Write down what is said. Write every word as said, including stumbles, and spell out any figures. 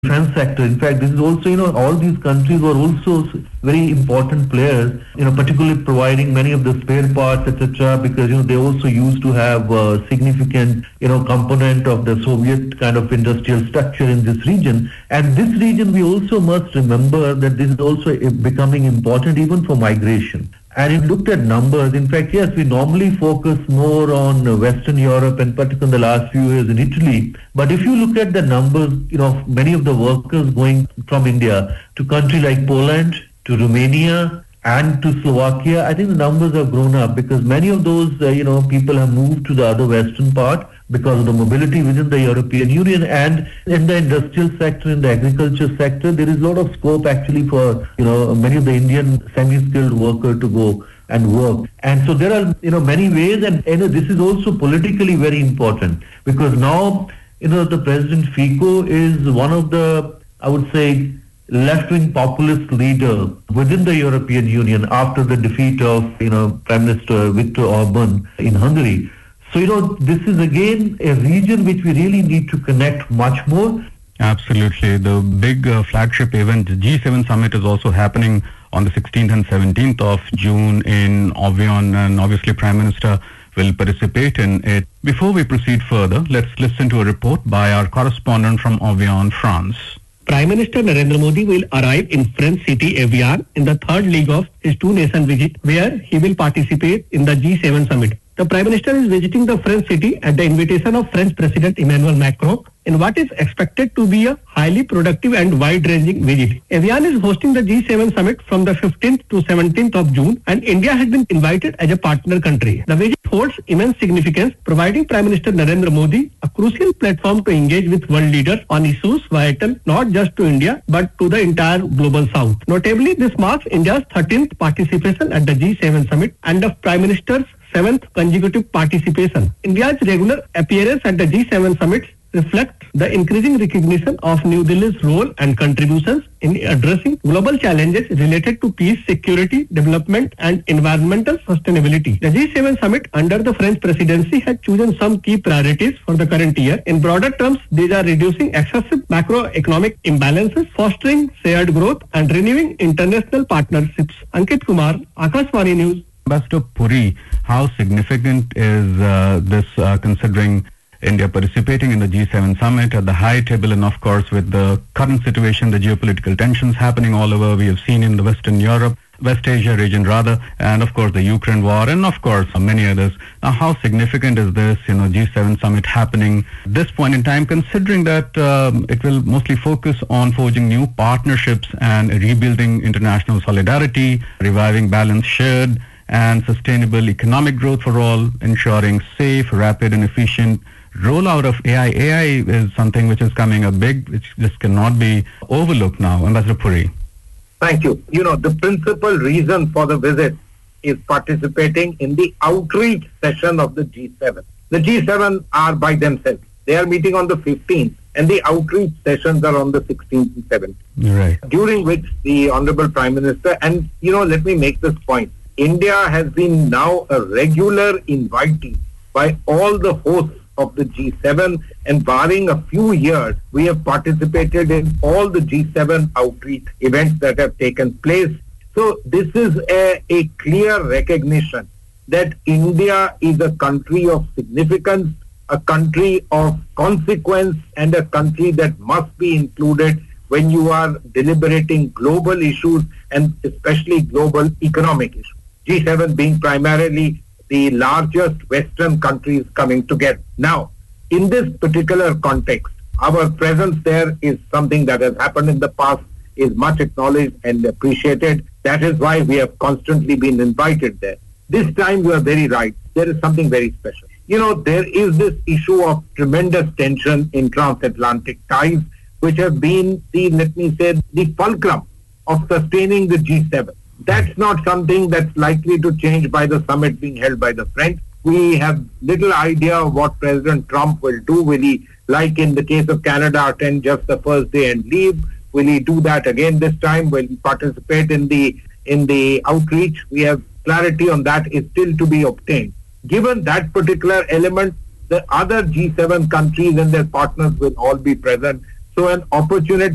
defense sector. In fact, this is also, you know, all these countries were also very important players, you know, particularly providing many of the spare parts, et cetera, because, you know, they also used to have a significant, you know, component of the Soviet kind of industrial structure in this region. And this region, we also must remember that this is also becoming important even for migration. And if you looked at numbers, in fact, yes, we normally focus more on Western Europe and particularly in the last few years in Italy. But if you look at the numbers, you know, many of the workers going from India to countries like Poland, to Romania, and to Slovakia, I think the numbers have grown up because many of those, uh, you know, people have moved to the other Western part because of the mobility within the European Union. And in the industrial sector, in the agriculture sector, there is a lot of scope actually for, you know, many of the Indian semi-skilled workers to go and work. And so there are, you know, many ways, and, you know, this is also politically very important because now, you know, the President Fico is one of the, I would say, left-wing populist leader within the European Union after the defeat of, you know, Prime Minister Viktor Orban in Hungary. So, you know, this is again a region which we really need to connect much more. Absolutely. The big uh, flagship event, the G seven summit, is also happening on the sixteenth and seventeenth of June in Evian, and obviously Prime Minister will participate in it. Before we proceed further, let's listen to a report by our correspondent from Evian, France. Prime Minister Narendra Modi will arrive in French city Evian in the third leg of his two-nation visit, where he will participate in the G seven summit. The Prime Minister is visiting the French city at the invitation of French President Emmanuel Macron in what is expected to be a highly productive and wide-ranging visit. Evian is hosting the G seven summit from the fifteenth to seventeenth of June, and India has been invited as a partner country. The visit holds immense significance, providing Prime Minister Narendra Modi a crucial platform to engage with world leaders on issues vital not just to India but to the entire global south. Notably, this marks India's thirteenth participation at the G seven summit and the Prime Minister's seventh consecutive participation. India's regular appearance at the G seven summit reflect the increasing recognition of New Delhi's role and contributions in addressing global challenges related to peace, security, development and environmental sustainability. The G seven summit under the French presidency has chosen some key priorities for the current year. In broader terms, these are reducing excessive macroeconomic imbalances, fostering shared growth and renewing international partnerships. Ankit Kumar, Akashvani News. Ambassador Puri, how significant is uh, this uh, considering India participating in the G seven summit at the high table, and of course with the current situation, the geopolitical tensions happening all over, we have seen in the Western Europe, West Asia region rather, and of course the Ukraine war, and of course many others. Now, how significant is this, you know, G seven summit happening at this point in time, considering that um, it will mostly focus on forging new partnerships and rebuilding international solidarity, reviving balance shared and sustainable economic growth for all, ensuring safe, rapid and efficient rollout of A I. A I is something which is coming up big, which just cannot be overlooked now. Ambassador Puri. Thank you. You know, the principal reason for the visit is participating in the outreach session of the G seven. The G seven are by themselves. They are meeting on the fifteenth and the outreach sessions are on the sixteenth and seventeenth. Right. During which the Honorable Prime Minister, and you know, let me make this point, India has been now a regular invitee by all the hosts of the G seven, and barring a few years, we have participated in all the G seven outreach events that have taken place. So this is a, a clear recognition that India is a country of significance, a country of consequence, and a country that must be included when you are deliberating global issues and especially global economic issues. G seven being primarily the largest Western countries coming together. Now, in this particular context, our presence there is something that has happened in the past, is much acknowledged and appreciated. That is why we have constantly been invited there. This time you are very right. There is something very special. You know, there is this issue of tremendous tension in transatlantic ties, which have been the, let me say, the fulcrum of sustaining the G seven. That's not something that's likely to change by the summit being held by the French. We have little idea of what President Trump will do. Will he, like in the case of Canada, attend just the first day and leave? Will he do that again this time? Will he participate in the in the outreach? We have clarity on that is still to be obtained. Given that particular element, the other G seven countries and their partners will all be present. So an opportunity